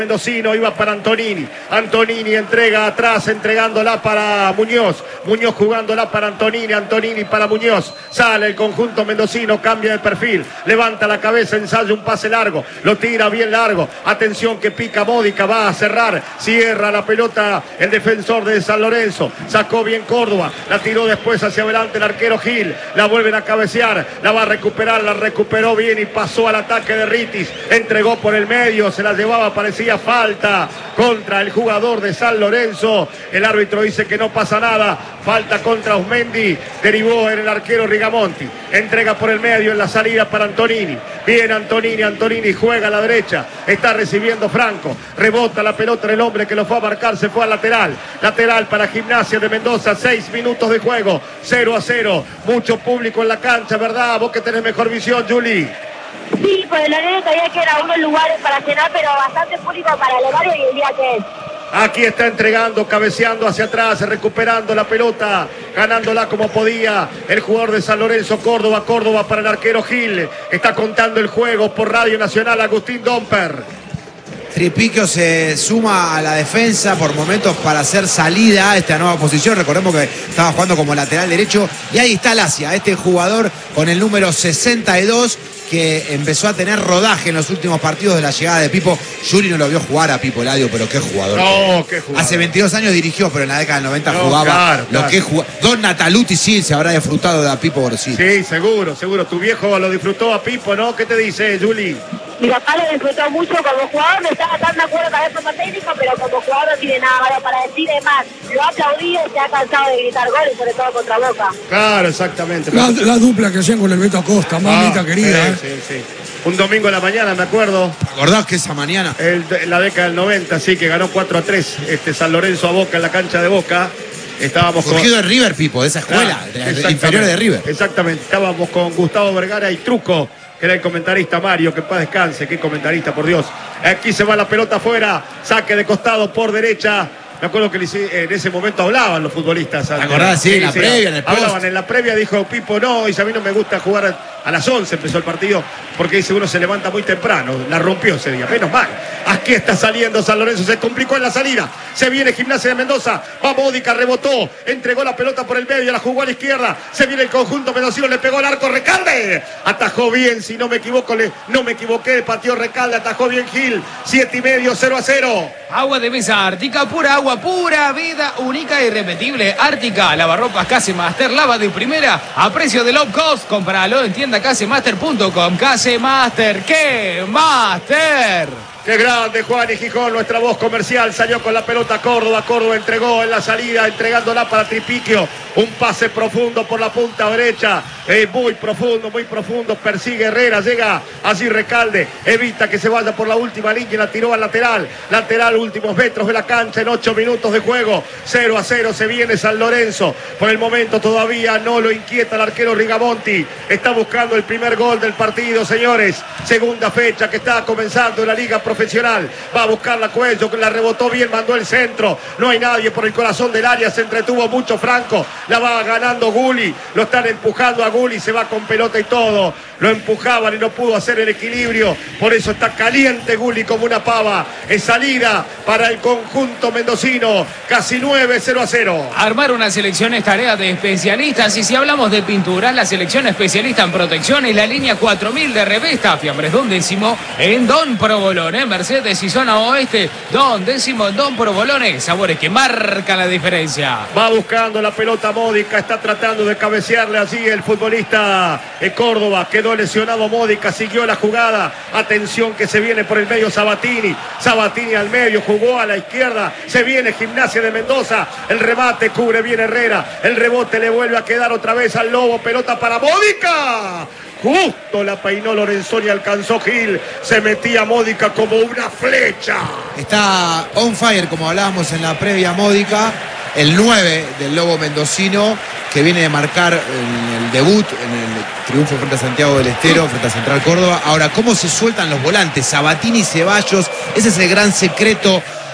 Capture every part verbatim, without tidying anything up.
Mendocino iba para Antonini, Antonini entrega atrás, entregándola para Muñoz, Muñoz jugándola para Antonini, Antonini para Muñoz, sale el conjunto mendocino, cambia de perfil, levanta la cabeza, ensaya un pase largo, lo tira bien largo, atención que pica Módica, va a cerrar, cierra la pelota el defensor de San Lorenzo, sacó bien Córdoba, la tiró después hacia adelante el arquero Gil, la vuelven a cabecear, la va a recuperar, la recuperó bien y pasó al ataque de Ritis, entregó por el medio, se la llevaba, parecía falta contra el jugador de San Lorenzo. El árbitro dice que no pasa nada. Falta contra Osmendi. Derivó en el arquero Rigamonti. Entrega por el medio en la salida para Antonini. Bien Antonini. Antonini juega a la derecha. Está recibiendo Franco. Rebota la pelota en el hombre que lo fue a marcar. Se fue al lateral. Lateral para Gimnasia de Mendoza. Seis minutos de juego. cero a cero. Mucho público en la cancha, ¿verdad? Vos que tenés mejor visión, Juli. Sí, por el horario todavía quedan unos lugares para cenar, pero bastante público para el horario y el día que es. Aquí está entregando, cabeceando hacia atrás, recuperando la pelota, ganándola como podía el jugador de San Lorenzo, Córdoba, Córdoba para el arquero Gil. Está contando el juego por Radio Nacional, Agustín Domper. Tripiquio se suma a la defensa por momentos para hacer salida a esta nueva posición. Recordemos que estaba jugando como lateral derecho. Y ahí está Lacia, este jugador con el número sesenta y dos que empezó a tener rodaje en los últimos partidos de la llegada de Pipo. Yuri no lo vio jugar a Pipo Eladio, pero qué jugador. No, qué jugador. Hace veintidós años dirigió, pero en la década del noventa no, jugaba. Claro, lo claro. que jugó. Don Nataluti sí se habrá disfrutado de a Pipo Borsini. Sí, seguro, seguro. Tu viejo lo disfrutó a Pipo, ¿no? ¿Qué te dice, Juli? Mi papá lo disfrutó mucho como jugador, no estaba tan de acuerdo tal vez como técnico, pero como jugador no tiene nada malo para decir. Es más, lo ha aplaudido y se ha cansado de gritar goles, sobre todo contra Boca. Claro, exactamente. La, la dupla que hacían con el Beto Acosta, mamita ah, querida. Sí, sí, sí. Un domingo a la mañana, me acuerdo. ¿Te acordás que esa mañana? El, la década del noventa, sí, que ganó cuatro a tres este, San Lorenzo a Boca en la cancha de Boca. Estábamos Surgido con... de River, Pipo, de esa escuela, claro, de la inferior de River. Exactamente, estábamos con Gustavo Vergara y Truco, que era el comentarista Mario, que en paz descanse, qué comentarista, por Dios. Aquí se va la pelota afuera, saque de costado por derecha. Me acuerdo que en ese momento hablaban los futbolistas. ¿Te acordás? Sí, en la previa, en el post. Hablaban en la previa, dijo Pipo, no, y a mí no me gusta jugar a las once, empezó el partido, porque dice uno se levanta muy temprano. La rompió ese día, menos mal. Aquí está saliendo San Lorenzo, se complicó en la salida. Se viene Gimnasia de Mendoza, va Módica, rebotó, entregó la pelota por el medio, la jugó a la izquierda. Se viene el conjunto mendocino, le pegó el arco Recalde. Atajó bien, si no me equivoco, le, no me equivoqué, pateó Recalde, atajó bien Gil. Siete y medio, cero a cero. Agua de mesa Ártica, pura agua, pura vida, única e irrepetible. Ártica, lavarropas Casemaster, lava de primera a precio de low cost. Compralo en tienda casemaster punto com. Casemaster, ¿qué? Master. Qué grande Juan y Gijón, nuestra voz comercial, salió con la pelota Córdoba, Córdoba entregó en la salida, entregándola para Tripiquio, un pase profundo por la punta derecha, eh, muy profundo, muy profundo, persigue Herrera, llega así Recalde, evita que se vaya por la última línea, la tiró al lateral, lateral últimos metros de la cancha en ocho minutos de juego, cero a cero se viene San Lorenzo, por el momento todavía no lo inquieta el arquero Rigamonti, está buscando el primer gol del partido, señores, segunda fecha que está comenzando en la Liga Profesional, va a buscar la Cuello, que la rebotó bien, mandó el centro, no hay nadie por el corazón del área, se entretuvo mucho Franco, la va ganando Guli, lo están empujando a Guli, se va con pelota y todo, lo empujaban y no pudo hacer el equilibrio, por eso está caliente Guli como una pava, es salida para el conjunto mendocino, casi nueve, cero a cero. Armar una selección es tarea de especialistas, y si hablamos de pinturas, la selección especialista en protección es la línea cuatro mil de Revesta, fiambres Don Décimo en Don Provolone, Mercedes y zona oeste, Don Décimo en Don Provolone, sabores que marcan la diferencia. Va buscando la pelota Módica, está tratando de cabecearle así el futbolista de Córdoba, quedó lesionado Módica, siguió la jugada, atención que se viene por el medio Sabatini, Sabatini al medio, jugó a la izquierda, se viene Gimnasia de Mendoza, el remate cubre bien Herrera, el rebote le vuelve a quedar otra vez al Lobo, pelota para Módica. Justo la peinó Lorenzoni, alcanzó Gil, se metía Módica como una flecha. Está on fire, como hablábamos en la previa Módica, el nueve del Lobo mendocino, que viene de marcar en el debut, en el triunfo frente a Santiago del Estero, frente a Central Córdoba. Ahora, ¿cómo se sueltan los volantes? Sabatini y Ceballos, ese es el gran secreto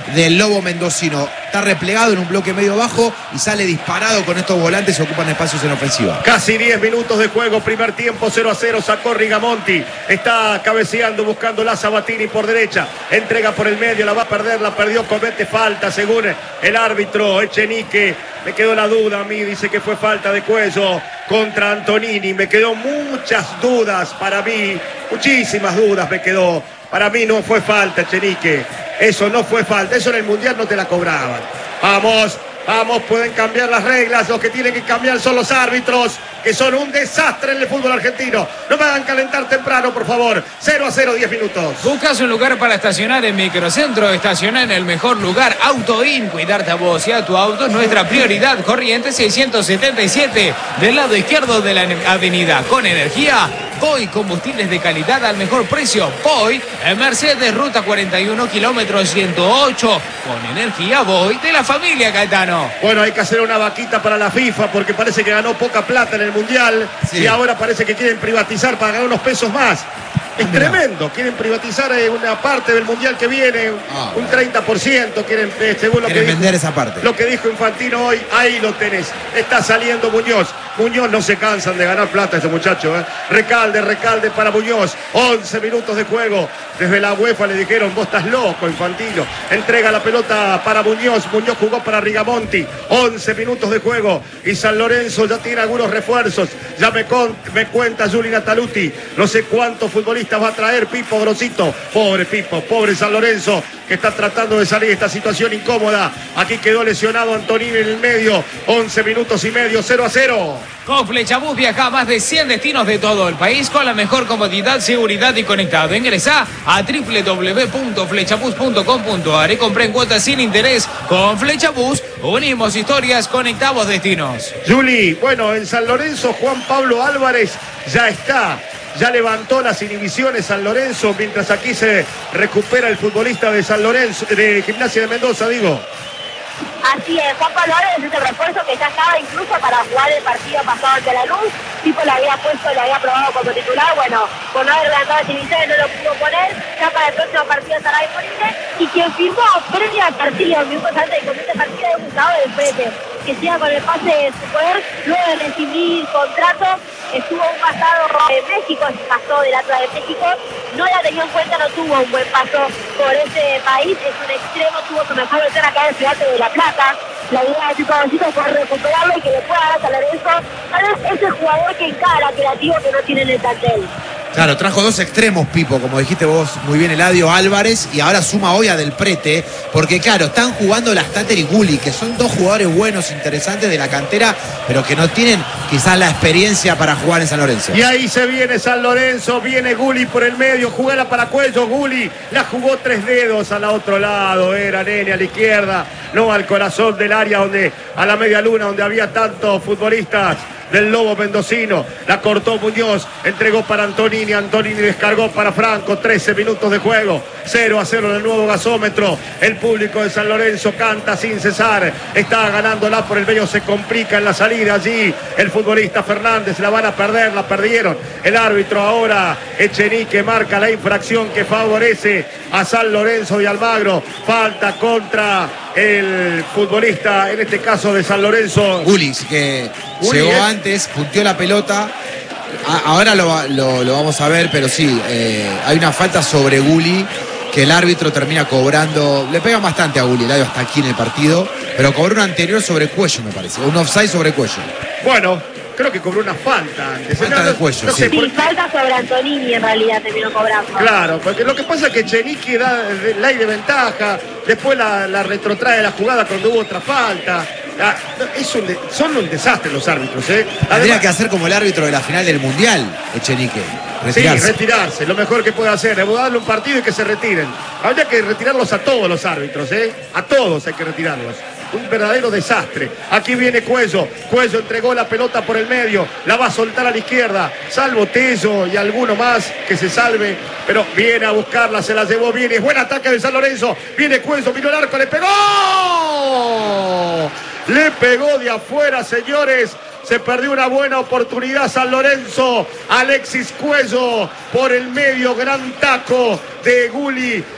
del Lobo mendocino. Está replegado en un bloque medio bajo y sale disparado con estos volantes que ocupan espacios en ofensiva. Casi diez minutos de juego, primer tiempo, cero a cero, sacó Rigamonti. Está cabeceando, buscando la Sabatini por derecha. Entrega por el medio, la va a perder, la perdió, comete falta según el árbitro Echenique. Me quedó la duda a mí, dice que fue falta de Cuello contra Antonini. Me quedó muchas dudas para mí, muchísimas dudas me quedó. Para mí no fue falta, Echenique. Eso no fue falta, eso en el Mundial no te la cobraban. Vamos, vamos, pueden cambiar las reglas. Los que tienen que cambiar son los árbitros, que son un desastre en el fútbol argentino. No me hagan calentar temprano, por favor. cero a cero, diez minutos. ¿Buscas un lugar para estacionar en Microcentro? Estaciona en el mejor lugar, AutoIn. Cuidarte a vos y a tu auto es nuestra prioridad. Corrientes seiscientos setenta y siete, del lado izquierdo de la avenida. Con energía, Poi, combustibles de calidad al mejor precio. Poi, en Mercedes, ruta cuarenta y uno, kilómetro ciento ocho. Con energía, Voy, de la familia Caetano. Bueno, hay que hacer una vaquita para la FIFA porque parece que ganó poca plata en el Mundial, sí, y ahora parece que quieren privatizar para ganar unos pesos más. Es ah, tremendo, quieren privatizar una parte del Mundial que viene, ah, un treinta por ciento, quieren, según lo quieren que vender dijo, esa parte. Lo que dijo Infantino hoy, ahí lo tenés. Está saliendo Muñoz. Muñoz, no se cansan de ganar plata ese muchacho, ¿eh? Recalde, recalde para Muñoz. once minutos de juego. Desde la UEFA le dijeron, vos estás loco, Infantino. Entrega la pelota para Muñoz. Muñoz jugó para Rigamonti. once minutos de juego. Y San Lorenzo ya tiene algunos refuerzos. Ya me, con, me cuenta Juli Nataluti. No sé cuántos futbolistas va a traer Pipo Grosito. Pobre Pipo, pobre San Lorenzo, que está tratando de salir de esta situación incómoda. Aquí quedó lesionado Antonini en el medio. once minutos y medio, cero a cero. Con Flechabús viaja a más de cien destinos de todo el país con la mejor comodidad, seguridad y conectado. Ingresá a doble u doble u doble u punto flechabús punto com punto a r y compré en cuotas sin interés. Con Flechabús unimos historias, conectamos destinos. Juli, bueno, en San Lorenzo Juan Pablo Álvarez ya está. Ya levantó las inhibiciones San Lorenzo, mientras aquí se recupera el futbolista de San Lorenzo, de Gimnasia de Mendoza, digo. Así es, Juan Pablo Álvarez es el refuerzo que ya estaba incluso para jugar el partido pasado ante la Luz. Tipo lo había puesto, lo había probado como titular, bueno, por no haber levantado las inhibiciones no lo pudo poner. Ya para el próximo partido estará disponible. Y quien firmó previo al partido, minutos antes de que comience el partido, es Gustavo del Prete, que siga con el pase de su poder luego de recibir contrato. Estuvo un pasado en México, se pasó del Atlas de México, no la tenía en cuenta, no tuvo un buen paso por ese país, es un extremo, tuvo su mejor versión acá en el Estudiantes de La Plata. La idea de Chico fue recuperarlo y que le pueda dar a San Lorenzo tal vez ese jugador que encara creativo que no tiene en el plantel. Claro, trajo dos extremos, Pipo, como dijiste vos muy bien, Eladio Álvarez, y ahora suma hoy a Del Prete, porque claro, están jugando Lastater y Gulli, que son dos jugadores buenos, interesantes de la cantera, pero que no tienen quizás la experiencia para jugar en San Lorenzo. Y ahí se viene San Lorenzo, viene Gulli por el medio, jugala para Cuello, Gulli la jugó tres dedos al otro lado, era Nene a la izquierda, no al corazón del área, donde a la media luna, donde había tantos futbolistas del Lobo mendocino. La cortó Muñoz, entregó para Antonini, Antonini descargó para Franco. Trece minutos de juego, cero a cero en el nuevo gasómetro. El público de San Lorenzo canta sin cesar, está ganándola por el medio, se complica en la salida allí el futbolista Fernández, la van a perder, la perdieron. El árbitro ahora, Echenique, marca la infracción que favorece a San Lorenzo y Almagro. Falta contra el futbolista, en este caso de San Lorenzo, Ulis, que Uli, llegó ¿eh? antes, punteó la pelota. A, ahora lo, lo, lo vamos a ver, pero sí, eh, hay una falta sobre Gulli que el árbitro termina cobrando. Le pegan bastante a Gulli, el árbitro hasta aquí en el partido, pero cobró una anterior sobre Cuello, me parece, un offside sobre Cuello. Bueno, creo que cobró una falta antes. Falta no, de Cuello, no sí. sé, Sí, por... falta sobre Antonini en realidad terminó cobrando. Claro, porque lo que pasa es que Echenique da la de ventaja, después la, la retrotrae la jugada cuando hubo otra falta. Ah, es un de, son un desastre los árbitros, ¿eh? Tendría Además, que hacer como el árbitro de la final del Mundial, Echenique. Retirarse. Sí, retirarse, lo mejor que puede hacer, es darle un partido y que se retiren. Habría que retirarlos a todos los árbitros, ¿eh? A todos hay que retirarlos. Un verdadero desastre. Aquí viene Cuello. Cuello entregó la pelota por el medio. La va a soltar a la izquierda. Salvo Tello y alguno más que se salve. Pero viene a buscarla. Se la llevó bien. Es buen ataque de San Lorenzo. Viene Cuello. Vino el arco. Le pegó. Le pegó de afuera, señores. Se perdió una buena oportunidad San Lorenzo. Alexis Cuello por el medio. Gran taco de Gulli.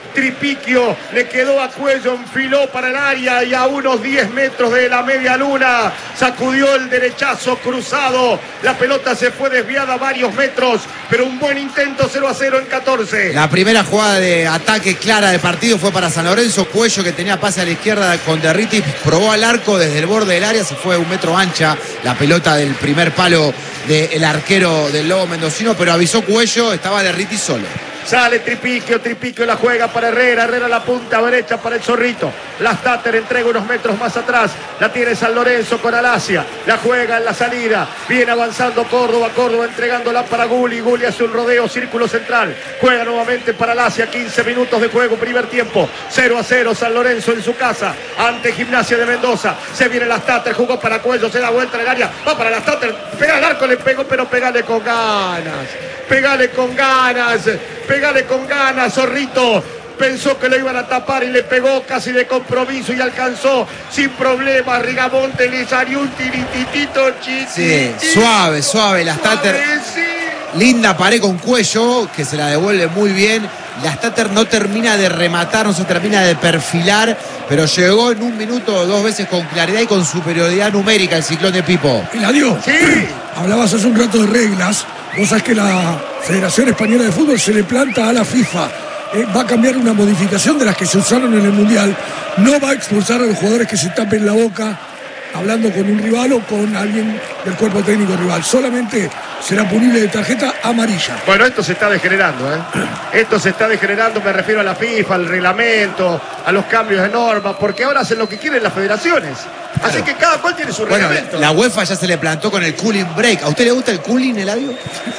Tripiquio le quedó a Cuello, enfiló para el área y a unos diez metros de la media luna sacudió el derechazo cruzado. La pelota se fue desviada varios metros, pero un buen intento. Cero a cero en catorce. La primera jugada de ataque clara de partido fue para San Lorenzo. Cuello, que tenía pase a la izquierda con Derriti, probó al arco desde el borde del área, se fue un metro ancha la pelota del primer palo del arquero del Lobo Mendocino, pero avisó Cuello, estaba Derriti solo. Sale Tripiquio, Tripiquio la juega para Herrera, Herrera la punta derecha para el Zorrito. Lastater entrega unos metros más atrás, la tiene San Lorenzo con Alasia, la juega en la salida, viene avanzando Córdoba, Córdoba entregándola para Gulli, Gulli hace un rodeo, círculo central, juega nuevamente para Alasia, quince minutos de juego, primer tiempo, cero a cero San Lorenzo en su casa, ante Gimnasia de Mendoza, se viene Lastater, jugó para Cuello, se da vuelta en el área, va para Lastater, pega el arco, le pegó, pero pegale con ganas, pegale con ganas, pegale con ganas, Zorrito. Pensó que lo iban a tapar y le pegó casi de compromiso y alcanzó sin problema. Rigamonte le salió un tirititito chiquitito. Sí, suave, suave. Lastater. Linda pared con Cuello, que se la devuelve muy bien. Lastater no termina de rematar, no se termina de perfilar, pero llegó en un minuto o dos veces con claridad y con superioridad numérica el Ciclón de Pipo. ¿Y la dio? Sí. Hablabas hace un rato de reglas. Vos sabés que la Federación Española de Fútbol se le planta a la FIFA. Eh, va a cambiar una modificación de las que se usaron en el Mundial. No va a expulsar a los jugadores que se tapen la boca hablando con un rival o con alguien del cuerpo técnico rival. Solamente será punible de tarjeta amarilla. Bueno, esto se está degenerando, ¿eh? Esto se está degenerando, me refiero a la FIFA, al reglamento, a los cambios de normas, porque ahora hacen lo que quieren las federaciones. Así claro. que cada cual tiene su bueno, reglamento. La UEFA ya se le plantó con el cooling break. ¿A usted le gusta el cooling, Eladio?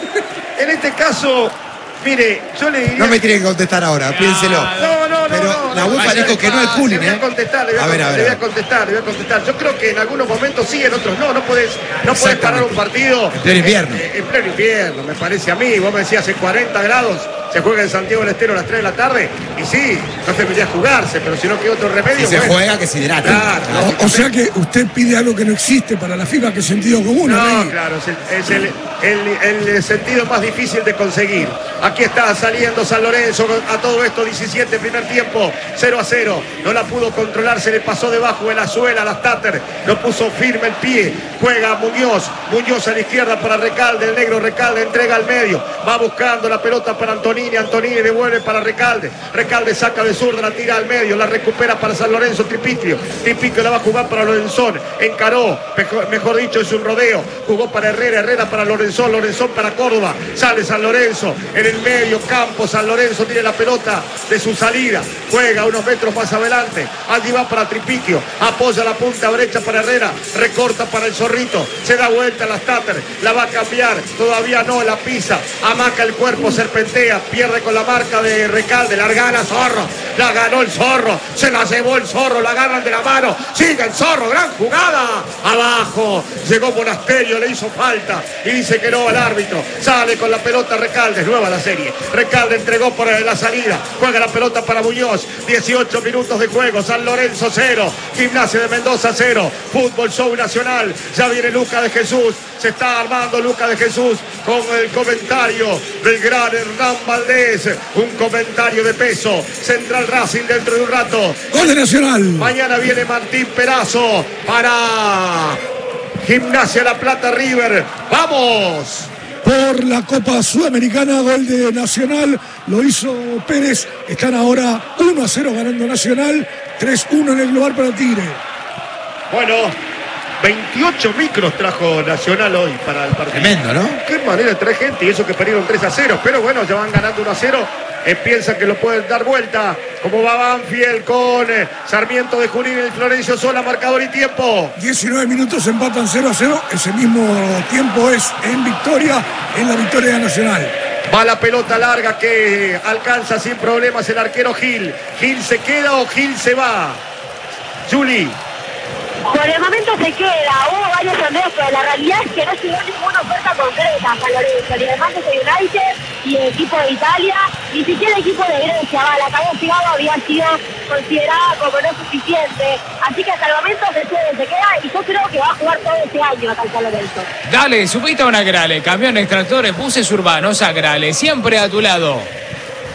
En este caso, mire, yo le diría... No me tiene que contestar ahora, no, piénselo. No, no, no. Pero no, la no, UEFA dijo que no es cooling, ¿eh? Le voy a contestar, le voy a, a, ver, a, ver, le voy a contestar, le voy a contestar. Yo creo que en algunos momentos sí, en otros no. No puedes, no puedes parar un partido. En pleno invierno. En, en pleno invierno, me parece a mí. Vos me decías, en cuarenta grados se juega en Santiago del Estero a las tres de la tarde. Y sí, no debería jugarse, pero si no queda otro remedio. Si se bueno. juega, que se hidrata. Claro, o, o sea que usted pide algo que no existe para la FIFA, que es sentido común. No, ¿eh? claro, es, el, es el, el, el sentido más difícil de conseguir. Aquí está saliendo San Lorenzo a todo esto, diecisiete primer tiempo, cero a cero. No la pudo controlar, se le pasó debajo de la suela a Lastater, no puso firme el pie. Juega Muñoz, Muñoz a la izquierda para Recalde, el negro Recalde entrega al medio, va buscando la pelota para Antonini, Antonini devuelve para Recalde, Recalde saca de zurda, la tira al medio, la recupera para San Lorenzo, Tripiquio, Tripiquio la va a jugar para Lorenzón, encaró, mejor, mejor dicho es un rodeo, jugó para Herrera, Herrera para Lorenzón, Lorenzón para Córdoba, sale San Lorenzo, en el medio campo San Lorenzo tiene la pelota de su salida, juega unos metros más adelante, allí va para Tripiquio, apoya la punta derecha para Herrera, recorta para el Zorrito, se da vuelta a Lastater, la va a cambiar, todavía no, la pisa, amaca el cuerpo, serpentea, pierde con la marca de Recalde, la gana Zorro, la ganó el Zorro, se la llevó el Zorro, la agarran de la mano, sigue el Zorro, gran jugada, abajo, llegó Monasterio, le hizo falta y dice que no al árbitro, sale con la pelota Recalde, nueva la serie, Recalde entregó por la salida, juega la pelota para Muñoz, dieciocho minutos de juego, San Lorenzo cero, Gimnasia de Mendoza cero, Fútbol Show Nacional, ya viene Lucas de Jesús, se está armando Lucas de Jesús con el comentario del gran Hernán Valdés, un comentario de peso, Central Racing dentro de un rato. Gol de Nacional. Mañana viene Martín Perazo para Gimnasia La Plata River. ¡Vamos! Por la Copa Sudamericana, gol de Nacional, lo hizo Pérez, están ahora uno a cero ganando Nacional, tres uno en el global para Tigre. Bueno, veintiocho micros trajo Nacional hoy para el partido. Tremendo, ¿no? Qué manera de traer gente, y eso que perdieron tres a cero, pero bueno, ya van ganando uno a cero. Eh, piensan que lo pueden dar vuelta, como va Banfield con eh, Sarmiento de Junín y Florencio Sola, marcador y tiempo. diecinueve minutos, empatan cero a cero, ese mismo tiempo es en victoria, en la victoria de Nacional. Va la pelota larga que alcanza sin problemas el arquero Gil. ¿Gil se queda o Gil se va? Juli. Por el momento se queda, hubo varios sondeos, pero la realidad es que no llegó ninguna oferta concreta a San Lorenzo, ni de Manchester United, ni de equipo de Italia, ni siquiera equipo de Grecia. Va, la que había llegado había sido considerada como no suficiente, así que hasta el momento se, se queda y yo creo que va a jugar todo este año acá en San Lorenzo. Dale, subite a una Grale, camiones, tractores, buses urbanos, a Grale, siempre a tu lado.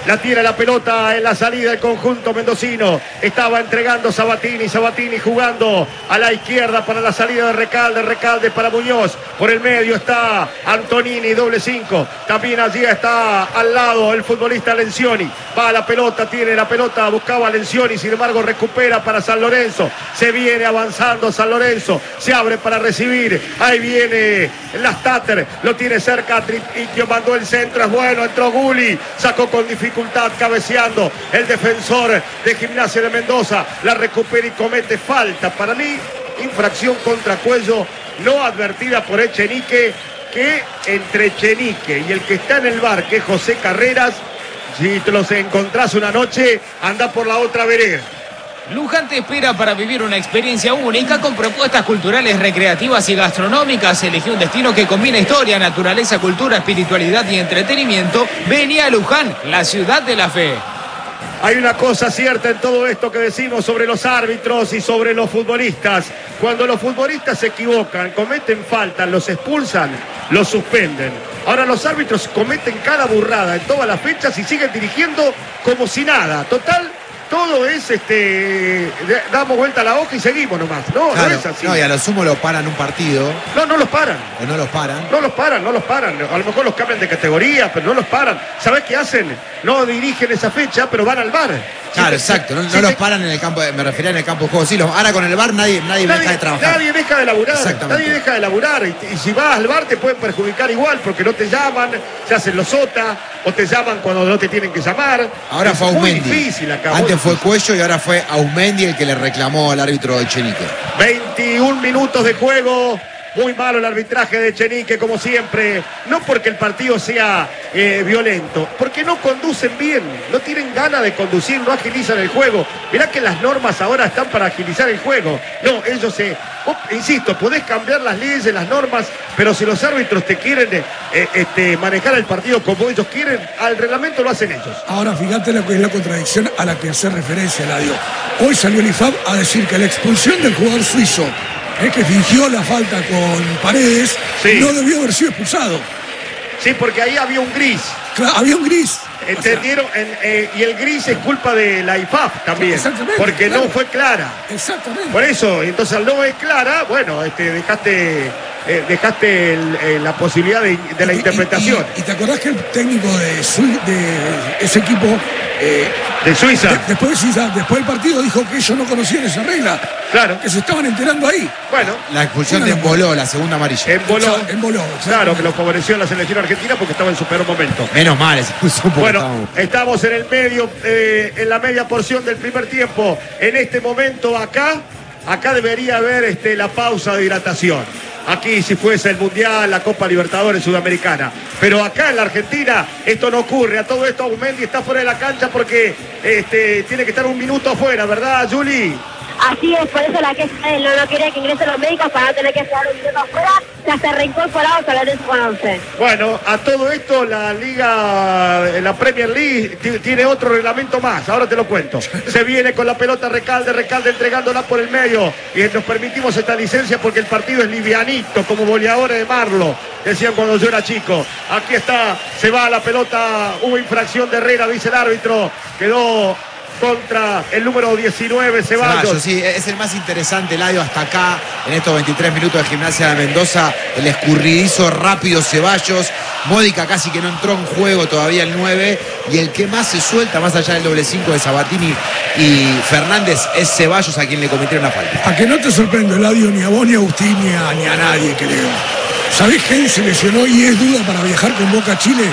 La tiene la pelota en la salida del conjunto mendocino. Estaba entregando Sabatini. Sabatini jugando a la izquierda para la salida de Recalde. Recalde para Muñoz. Por el medio está Antonini, doble cinco. También allí está al lado el futbolista Lencioni. Va a la pelota, tiene la pelota, buscaba a Lencioni. Sin embargo, recupera para San Lorenzo. Se viene avanzando San Lorenzo. Se abre para recibir. Ahí viene Lastater. Lo tiene cerca. Tripitio mandó el centro. Es bueno. Entró Gulli. Sacó con dificultad. Cabeceando el defensor de Gimnasia de Mendoza, la recupera y comete falta. Para mí, infracción contra Cuello no advertida por Echenique, que entre Echenique y el que está en el bar, que es José Carreras, si te los encontrás una noche, anda por la otra vereda. Luján te espera para vivir una experiencia única con propuestas culturales, recreativas y gastronómicas. Elegí un destino que combina historia, naturaleza, cultura, espiritualidad y entretenimiento. Vení a Luján, la ciudad de la fe. Hay una cosa cierta en todo esto que decimos sobre los árbitros y sobre los futbolistas. Cuando los futbolistas se equivocan, cometen faltas, los expulsan, los suspenden. Ahora los árbitros cometen cada burrada en todas las fechas y siguen dirigiendo como si nada. Total, todo es, este, damos vuelta a la hoja y seguimos nomás. No, claro, no es así. No, y a lo sumo lo paran un partido. No, no los paran. O no los paran. No los paran, no los paran. A lo mejor los cambian de categoría, pero no los paran. ¿Sabés qué hacen? No dirigen esa fecha, pero van al bar. Claro, si te, exacto. No, si no los te... paran en el campo, de, me refería en el campo de juego. Sí, los, ahora con el bar nadie, nadie, nadie deja de trabajar. Nadie deja de laburar. Exactamente. Nadie deja de laburar. Y, y si vas al bar te pueden perjudicar igual, porque no te llaman, se hacen los sota, o te llaman cuando no te tienen que llamar. Ahora es fue Aumendi. Muy difícil acá. Antes fue Cuello y ahora fue Aumendi el que le reclamó al árbitro Echenique. veintiún minutos de juego. Muy malo el arbitraje de Echenique, como siempre. No porque el partido sea eh, violento, porque no conducen bien, no tienen ganas de conducir, no agilizan el juego. Mirá que las normas ahora están para agilizar el juego. No, ellos se... Oh, insisto, podés cambiar las leyes, las normas, pero si los árbitros te quieren eh, este, manejar el partido como ellos quieren, al reglamento lo hacen ellos. Ahora, fíjate la, la contradicción a la que hace referencia, Eladio. Hoy salió el I F A B a decir que la expulsión del jugador suizo, es que fingió la falta con Paredes, sí, no debió haber sido expulsado. Sí, porque ahí había un gris. Claro, había un gris. ¿Entendieron? O sea, en, eh, y el gris es culpa de la I F A B también. Exactamente. Porque claro, no fue clara. Exactamente. Por eso, entonces al no es clara, bueno, este, dejaste, eh, dejaste el, eh, la posibilidad de, de la y, interpretación. Y, y, y te acordás que el técnico de, Sui, de ese equipo... Eh, de Suiza. De, después de Suiza, después del partido dijo que ellos no conocían esa regla. Claro. Que se estaban enterando ahí. Bueno. La expulsión de Emboló, la segunda amarilla. Emboló. Emboló. Claro, que lo favoreció la selección argentina porque estaba en su peor momento. Menos mal, se puso un poco. Bueno, estamos... estamos en el medio, eh, en la media porción del primer tiempo. En este momento acá, acá debería haber este, la pausa de hidratación. Aquí si fuese el Mundial, la Copa Libertadores Sudamericana. Pero acá en la Argentina esto no ocurre. A todo esto Aumendi está fuera de la cancha porque este, tiene que estar un minuto afuera, ¿verdad, Juli? Así es, por eso la que él no, no quería que ingresen los médicos para no tener que estar un minuto afuera. Ya se reincorporado a Lorenzo con once. Bueno, a todo esto la Liga, la Premier League tiene otro reglamento más, ahora te lo cuento. Se viene con la pelota Recalde, Recalde entregándola por el medio y nos permitimos esta licencia porque el partido es livianito, como goleadores de Marlo, decían cuando yo era chico. Aquí está, se va la pelota, hubo infracción de Herrera, dice el árbitro, quedó contra el número diecinueve, Ceballos. Ceballos, sí, es el más interesante, Eladio, hasta acá, en estos veintitrés minutos de Gimnasia de Mendoza, el escurridizo rápido Ceballos, Módica casi que no entró en juego todavía el nueve, y el que más se suelta, más allá del doble cinco de Sabatini y Fernández, es Ceballos a quien le cometieron la falta. A que no te sorprende, Eladio, ni a vos, ni a Agustín, ni a, ni a nadie, creo. ¿Sabés quién se lesionó y es duda para viajar con Boca a Chile?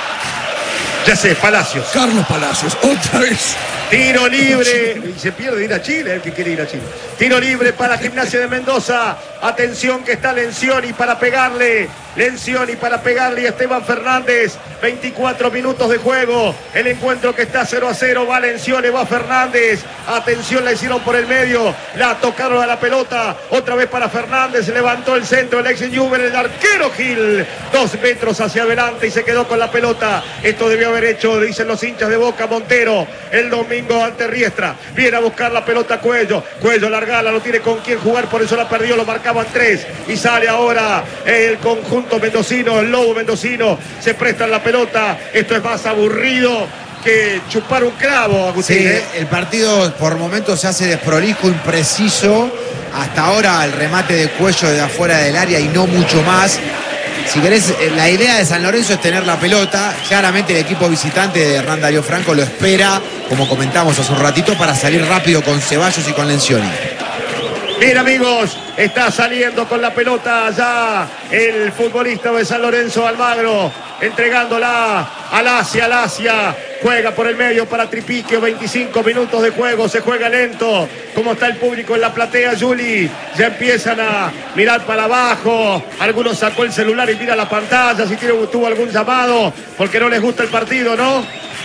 Ya sé, Palacios. Carlos Palacios, otra vez. Tiro libre. Y se pierde ir a Chile, el que quiere ir a Chile. Tiro libre para Gimnasia de Mendoza. Atención que está Lencioni para pegarle. Lencioni para pegarle a Esteban Fernández. veinticuatro minutos de juego. El encuentro que está cero a cero. Va Lencioni, va Fernández. Atención, la hicieron por el medio. La tocaron a la pelota. Otra vez para Fernández. Levantó el centro. El ex Juven, el arquero Gil. Dos metros hacia adelante y se quedó con la pelota. Esto debió haber hecho, dicen los hinchas de Boca, Montero el domingo ante Riestra. Viene a buscar la pelota Cuello. Cuello largala, no tiene con quién jugar, por eso la perdió. Lo marcaban tres. Y sale ahora el conjunto mendocino, el lobo mendocino. Se presta la pelota. Esto es más aburrido que chupar un clavo, Agustín. Sí, ¿eh? el partido por momentos se hace desprolijo, impreciso. Hasta ahora el remate de cuello de afuera del área y no mucho más. Si querés, la idea de San Lorenzo es tener la pelota. Claramente el equipo visitante de Hernán Darío Franco lo espera, como comentamos hace un ratito, para salir rápido con Ceballos y con Lencioni. Bien, amigos, está saliendo con la pelota ya el futbolista de San Lorenzo, Almagro, entregándola al Asia, al Asia, juega por el medio para Tripiquio, veinticinco minutos de juego, se juega lento. ¿Cómo está el público en la platea, Juli? Ya empiezan a mirar para abajo, algunos sacó el celular y mira la pantalla, si tiene, tuvo algún llamado, porque no les gusta el partido, ¿no?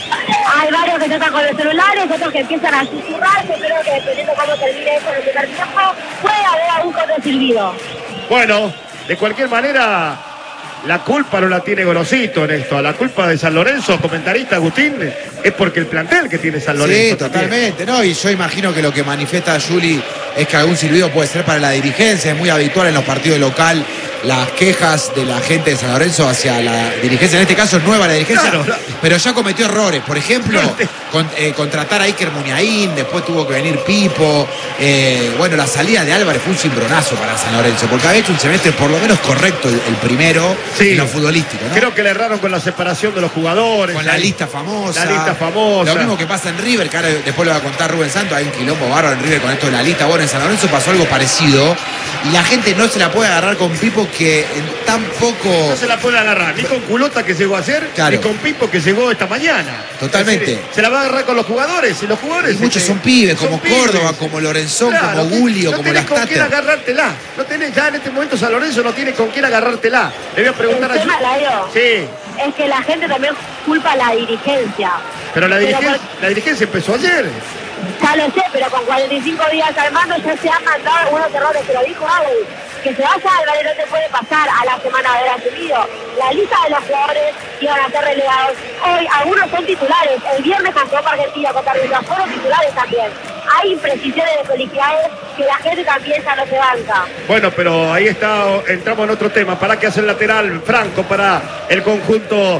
Hay varios que están con los celulares, otros que empiezan a susurrarse, pero que dependiendo cómo termine eso en el primer tiempo, puede haber algún con silbido. Bueno, de cualquier manera, la culpa no la tiene Gorosito en esto. La culpa de San Lorenzo, comentarista Agustín, es porque el plantel que tiene San Lorenzo. Sí, totalmente, ¿no? Y yo imagino que lo que manifiesta Juli es que algún silbido puede ser para la dirigencia. Es muy habitual en los partidos local las quejas de la gente de San Lorenzo hacia la dirigencia. En este caso es nueva la dirigencia, claro, claro. Pero ya cometió errores. Por ejemplo, con, eh, contratar a Iker Muniaín, después tuvo que venir Pipo. Eh, bueno, la salida de Álvarez fue un cimbronazo para San Lorenzo, porque había hecho un semestre por lo menos correcto el, el primero, sí, en lo futbolístico, ¿no? Creo que le erraron con la separación de los jugadores. Con la lista famosa. La lista famosa. Lo mismo que pasa en River, que ahora después lo va a contar Rubén Santos. Hay un quilombo bárbaro en River con esto de la lista. Bueno, en San Lorenzo pasó algo parecido. Y la gente no se la puede agarrar con Pipo, que en tan poco... No se la puede agarrar, ni con Culota que llegó ayer, claro, ni con Pipo que llegó esta mañana. Totalmente. Decir, se la va a agarrar con los jugadores. Y los jugadores... Y muchos este, son pibes, son como pibes. Córdoba, como Lorenzón, Claro, como Gulio, no como tenés con quién Lastater. agarrártela. No tenés, ya en este momento San Lorenzo no tiene con quién agarrártela. Le voy a preguntar El a... tema, Laio, Sí. es que la gente también culpa a la dirigencia. Pero la dirigencia, Pero por... la dirigencia empezó ayer. Ya lo sé, pero con cuarenta y cinco días al mando ya se han mandado algunos errores, pero dijo Álvarez, que se vaya Álvarez no te puede pasar a la semana de haber asumido. La lista de los jugadores iban a ser relegados. Hoy algunos son titulares, el viernes contra Argentina, contra Argentina, fueron titulares también. Hay imprecisiones de felicidades que la gente también ya no se banca. Bueno, pero ahí está, entramos en otro tema. ¿Para qué hace el lateral Franco para el conjunto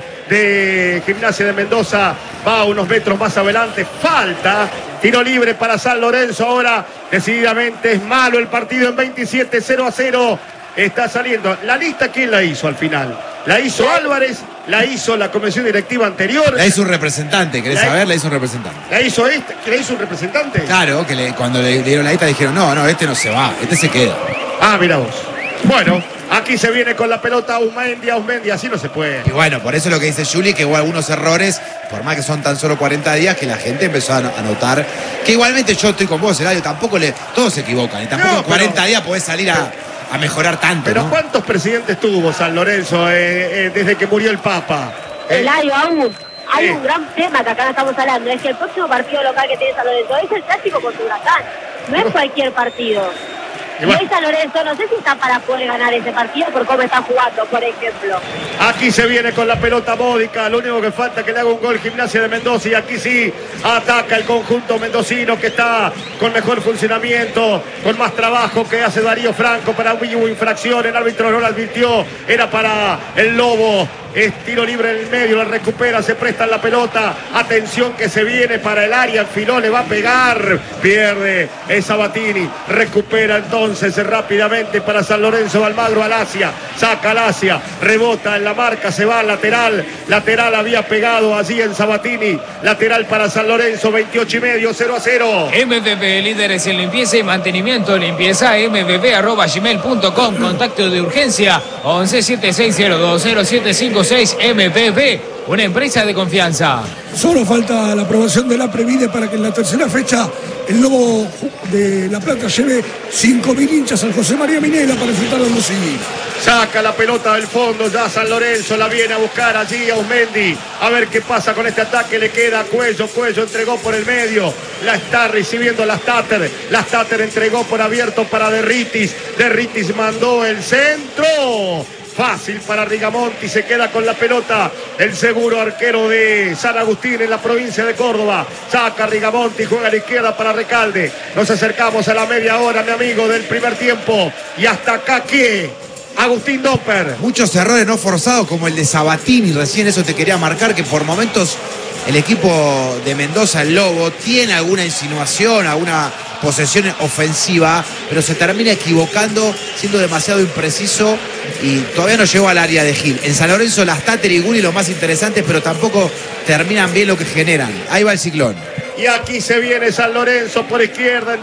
de Gimnasia de Mendoza? Va unos metros más adelante, falta, tiro libre para San Lorenzo. Ahora decididamente es malo el partido en veintisiete, cero a cero. Está saliendo. La lista, ¿quién la hizo al final? La hizo Álvarez, la hizo la comisión directiva anterior. La hizo un representante, ¿querés La- saber? La hizo un representante. ¿La hizo este? ¿La hizo un representante? Claro, que le- cuando le dieron la lista dijeron, no, no, este no se va, este se queda. Ah, mira vos. Bueno, aquí se viene con la pelota Aumendi, Aumendi, así no se puede. Y bueno, por eso lo que dice Juli, que hubo algunos errores, por más que son tan solo cuarenta días, que la gente empezó a no- a notar. Que igualmente yo estoy con vos, Eladio, tampoco le. Todos se equivocan. Y tampoco No, en cuarenta pero- días podés salir a, a mejorar tanto. Pero ¿no? ¿cuántos presidentes tuvo San Lorenzo eh, eh, desde que murió el Papa? Eh, Eladio, aún hay Sí. un gran tema que acá no estamos hablando, es que el próximo partido local que tiene San Lorenzo es el clásico contra Huracán, no es cualquier partido. Y Y bueno. hoy San Lorenzo no sé si está para poder ganar ese partido por cómo está jugando, por ejemplo. Aquí se viene con la pelota Módica, lo único que falta es que le haga un gol Gimnasia de Mendoza y aquí sí ataca el conjunto mendocino que está con mejor funcionamiento, con más trabajo que hace Darío Franco. Para hubo infracción, el árbitro no la advirtió, era para el Lobo. Es tiro libre en el medio, la recupera, se presta la pelota. Atención que se viene para el área, el Filó le va a pegar, pierde es Sabatini, recupera entonces rápidamente para San Lorenzo. Almagro al Asia, saca al Asia, rebota en la marca, se va al lateral, lateral había pegado allí en Sabatini, lateral para San Lorenzo, veintiocho y medio, cero a cero. M V B, líderes en limpieza y mantenimiento. Limpieza m v b arroba gmail punto com. Contacto de urgencia once setenta y seis cero dos cero siete cinco seis. M V B, una empresa de confianza. Solo falta la aprobación de la Previde para que en la tercera fecha el Lobo de La Plata lleve cinco mil hinchas al José María Minela para enfrentar a los civiles. Saca la pelota del fondo, ya San Lorenzo la viene a buscar allí a Aumendi. A ver qué pasa con este ataque, le queda Cuello, Cuello entregó por el medio, la está recibiendo Lastater, Lastater entregó por abierto para Derritis, Derritis mandó el centro. Fácil para Rigamonti, se queda con la pelota el seguro arquero de San Agustín en la provincia de Córdoba. Saca Rigamonti, juega a la izquierda para Recalde. Nos acercamos a la media hora, mi amigo, del primer tiempo. Y hasta acá, ¿qué? Agustín Doper. Muchos errores no forzados, como el de Sabatini, recién eso te quería marcar, que por momentos el equipo de Mendoza, el Lobo, tiene alguna insinuación, alguna posesión ofensiva, pero se termina equivocando, siendo demasiado impreciso y todavía no llegó al área de Gil. En San Lorenzo las Táter y Gulli lo más interesantes, pero tampoco terminan bien lo que generan. Ahí va el Ciclón. Y aquí se viene San Lorenzo por izquierda.